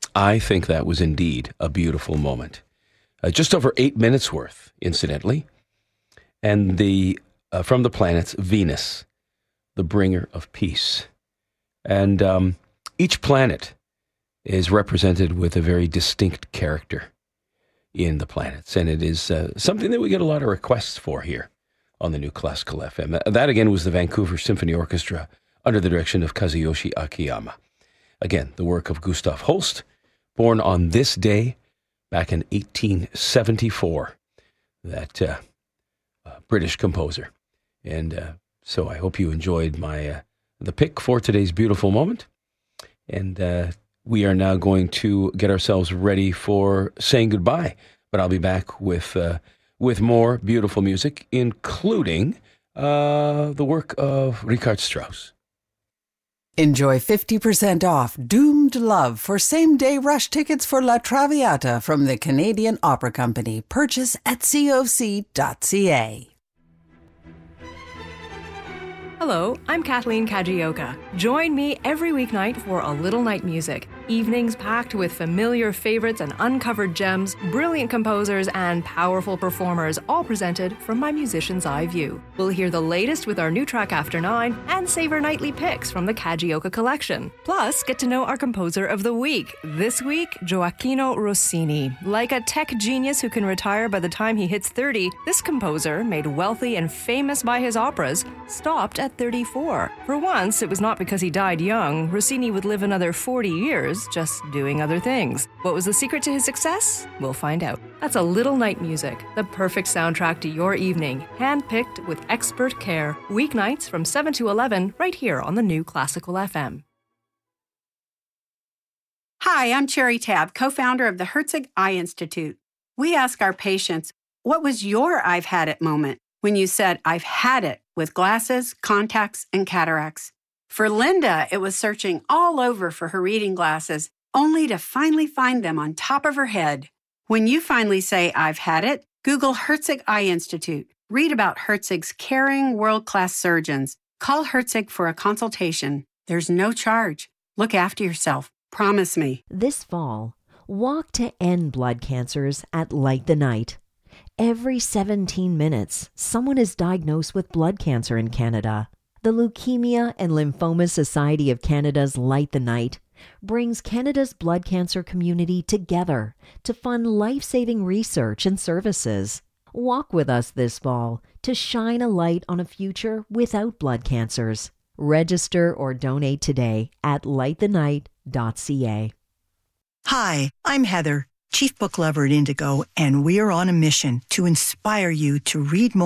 I think that was indeed a beautiful moment. Just over 8 minutes worth, incidentally. And from the planets, Venus, the bringer of peace. And each planet is represented with a very distinct character in the planets. And it is something that we get a lot of requests for here on the New Classical FM. That again was the Vancouver Symphony Orchestra under the direction of Kazuyoshi Akiyama. Again, the work of Gustav Holst, born on this day back in 1874, that British composer. And so I hope you enjoyed the pick for today's beautiful moment. And we are now going to get ourselves ready for saying goodbye. But I'll be back with more beautiful music, including the work of Richard Strauss. Enjoy 50% off Doomed Love for same-day rush tickets for La Traviata from the Canadian Opera Company. Purchase at coc.ca. Hello, I'm Kathleen Kajioka. Join me every weeknight for A Little Night Music. Evenings packed with familiar favorites and uncovered gems, brilliant composers, and powerful performers, all presented from my musician's eye view. We'll hear the latest with our new track After 9 and savor nightly picks from the Kajioka collection. Plus, get to know our composer of the week. This week, Gioacchino Rossini. Like a tech genius who can retire by the time he hits 30, this composer, made wealthy and famous by his operas, stopped at 34. For once, it was not because he died young. Rossini would live another 40 years, just doing other things. What was the secret to his success? We'll find out. That's A Little Night Music, the perfect soundtrack to your evening, handpicked with expert care. Weeknights from 7 to 11, right here on the New Classical FM. Hi, I'm Cherry Tab, co-founder of the Herzig Eye Institute. We ask our patients, what was your I've had it moment when you said, I've had it with glasses, contacts, and cataracts? For Linda, it was searching all over for her reading glasses, only to finally find them on top of her head. When you finally say, I've had it, Google Herzig Eye Institute. Read about Herzig's caring, world-class surgeons. Call Herzig for a consultation. There's no charge. Look after yourself. Promise me. This fall, walk to end blood cancers at Light the Night. Every 17 minutes, someone is diagnosed with blood cancer in Canada. The Leukemia and Lymphoma Society of Canada's Light the Night brings Canada's blood cancer community together to fund life-saving research and services. Walk with us this fall to shine a light on a future without blood cancers. Register or donate today at lightthenight.ca. Hi, I'm Heather, Chief Book Lover at Indigo, and we're on a mission to inspire you to read more